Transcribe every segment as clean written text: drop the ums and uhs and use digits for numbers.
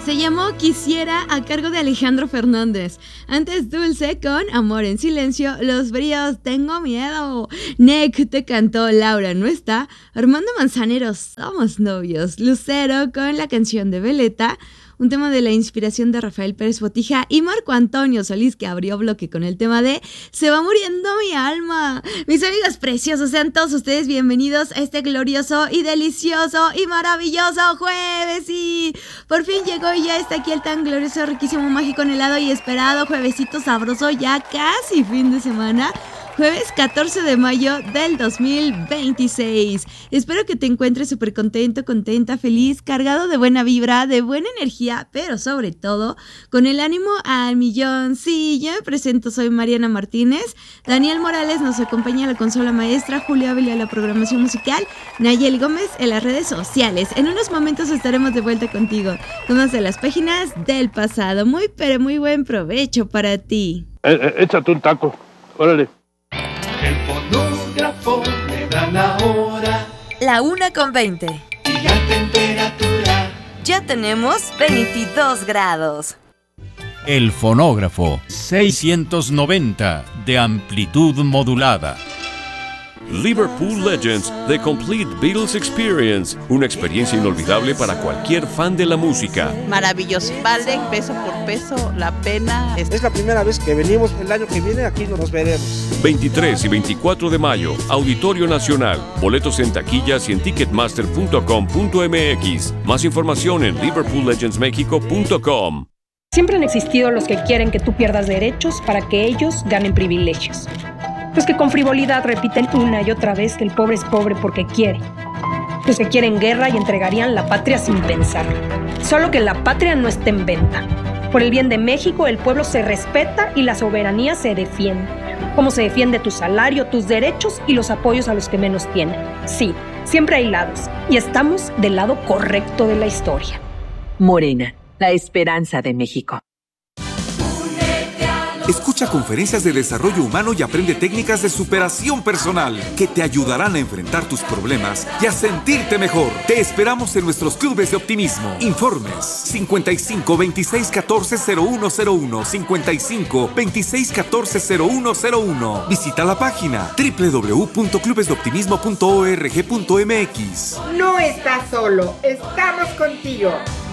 Se llamó Quisiera, a cargo de Alejandro Fernández. Antes Dulce con Amor en Silencio, Los Bríos, Tengo Miedo. Nick te cantó Laura no está. Armando Manzanero, Somos Novios. Lucero con la canción de Veleta, un tema de la inspiración de Rafael Pérez Botija, y Marco Antonio Solís, que abrió bloque con el tema de Se va muriendo mi alma. Mis amigos preciosos, sean todos ustedes bienvenidos a este glorioso y delicioso y maravilloso jueves. Y por fin llegó y ya está aquí el tan glorioso, riquísimo, mágico, anhelado y esperado juevesito sabroso, ya casi fin de semana. Jueves 14 de mayo del 2026. Espero que te encuentres súper contento, contenta, feliz, cargado de buena vibra, de buena energía, pero sobre todo con el ánimo al millón. Sí, yo me presento, soy Mariana Martínez. Daniel Morales nos acompaña a la consola maestra, Julio Ávila a la programación musical, Nayeli Gómez en las redes sociales. En unos momentos estaremos de vuelta contigo con más de las páginas del pasado. Muy, pero muy buen provecho para ti. Échate un taco, órale. El fonógrafo me da la hora. La 1:20. Y la temperatura. Ya tenemos 22 grados. El fonógrafo 690 de amplitud modulada. Liverpool Legends, The Complete Beatles Experience, una experiencia inolvidable para cualquier fan de la música. Maravilloso, vale peso por peso la pena. Es la primera vez que venimos, el año que viene aquí nos veremos. 23 y 24 de mayo, Auditorio Nacional. Boletos en taquillas y en ticketmaster.com.mx. Más información en liverpoollegendsmexico.com. Siempre han existido los que quieren que tú pierdas derechos para que ellos ganen privilegios. Los que con frivolidad repiten una y otra vez que el pobre es pobre porque quiere. Los que quieren guerra y entregarían la patria sin pensar. Solo que la patria no está en venta. Por el bien de México, el pueblo se respeta y la soberanía se defiende. Como se defiende tu salario, tus derechos y los apoyos a los que menos tienen. Sí, siempre hay lados. Y estamos del lado correcto de la historia. Morena, la esperanza de México. Escucha conferencias de desarrollo humano y aprende técnicas de superación personal que te ayudarán a enfrentar tus problemas y a sentirte mejor. Te esperamos en nuestros clubes de optimismo. Informes 55 26 14 0101 55 26 14 0101. Visita la página www.clubesdeoptimismo.org.mx. No estás solo, estamos contigo.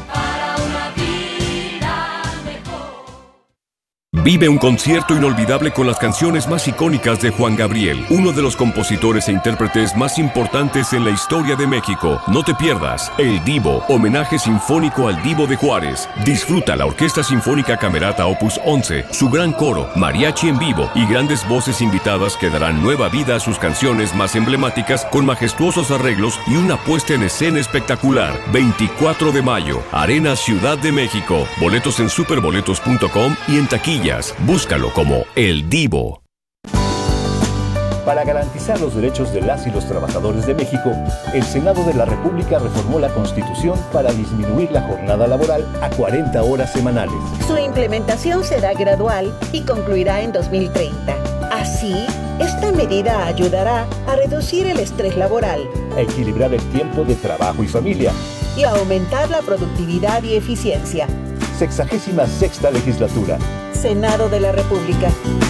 Vive un concierto inolvidable con las canciones más icónicas de Juan Gabriel, uno de los compositores e intérpretes más importantes en la historia de México. No te pierdas El Divo, homenaje sinfónico al Divo de Juárez. Disfruta la Orquesta Sinfónica Camerata Opus 11, su gran coro, mariachi en vivo y grandes voces invitadas que darán nueva vida a sus canciones más emblemáticas con majestuosos arreglos y una puesta en escena espectacular. 24 de mayo, Arena Ciudad de México. Boletos en superboletos.com y en taquilla. Búscalo como El Divo. Para garantizar los derechos de las y los trabajadores de México, el Senado de la República reformó la Constitución para disminuir la jornada laboral a 40 horas semanales. Su implementación será gradual y concluirá en 2030. Así, esta medida ayudará a reducir el estrés laboral, a equilibrar el tiempo de trabajo y familia y a aumentar la productividad y eficiencia. 66ª legislatura. Senado de la República.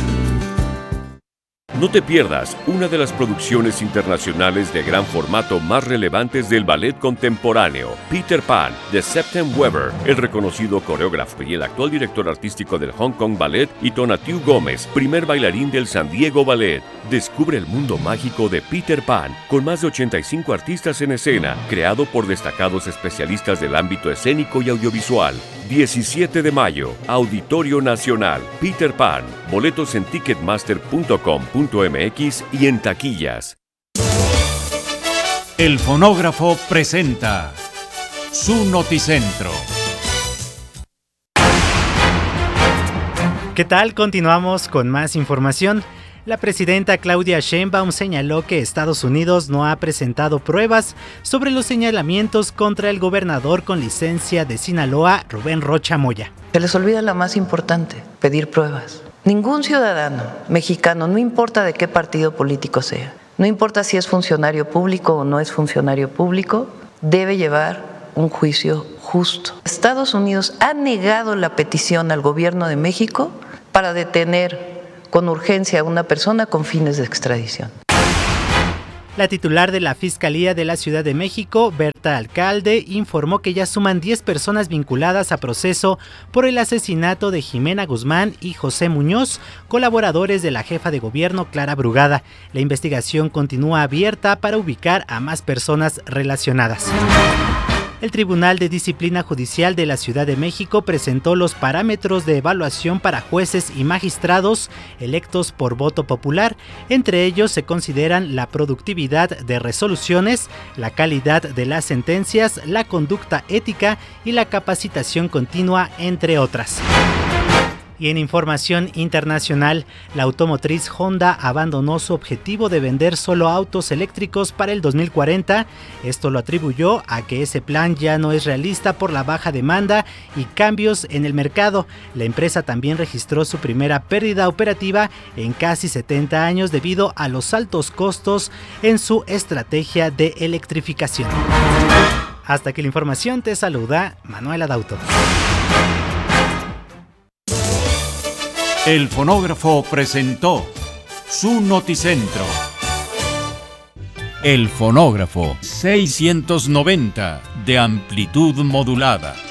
No te pierdas una de las producciones internacionales de gran formato más relevantes del ballet contemporáneo, Peter Pan, de Septem Weber, el reconocido coreógrafo y el actual director artístico del Hong Kong Ballet, y Tonatiuh Gómez, primer bailarín del San Diego Ballet. Descubre el mundo mágico de Peter Pan, con más de 85 artistas en escena, creado por destacados especialistas del ámbito escénico y audiovisual. 17 de mayo, Auditorio Nacional, Peter Pan. Boletos en ticketmaster.com.mx y en taquillas. El fonógrafo presenta su noticentro. ¿Qué tal? Continuamos con más información. La presidenta Claudia Sheinbaum señaló que Estados Unidos no ha presentado pruebas sobre los señalamientos contra el gobernador con licencia de Sinaloa, Rubén Rocha Moya. Se les olvida la más importante, pedir pruebas. Ningún ciudadano mexicano, no importa de qué partido político sea, no importa si es funcionario público o no es funcionario público, debe llevar un juicio justo. Estados Unidos ha negado la petición al gobierno de México para detener con urgencia a una persona con fines de extradición. La titular de la Fiscalía de la Ciudad de México, Berta Alcalde, informó que ya suman 10 personas vinculadas a proceso por el asesinato de Jimena Guzmán y José Muñoz, colaboradores de la jefa de gobierno Clara Brugada. La investigación continúa abierta para ubicar a más personas relacionadas. El Tribunal de Disciplina Judicial de la Ciudad de México presentó los parámetros de evaluación para jueces y magistrados electos por voto popular. Entre ellos se consideran la productividad de resoluciones, la calidad de las sentencias, la conducta ética y la capacitación continua, entre otras. Y en información internacional, la automotriz Honda abandonó su objetivo de vender solo autos eléctricos para el 2040. Esto lo atribuyó a que ese plan ya no es realista por la baja demanda y cambios en el mercado. La empresa también registró su primera pérdida operativa en casi 70 años debido a los altos costos en su estrategia de electrificación. Hasta aquí la información, te saluda Manuel Adauto. El fonógrafo presentó su noticentro. El fonógrafo 690 de amplitud modulada.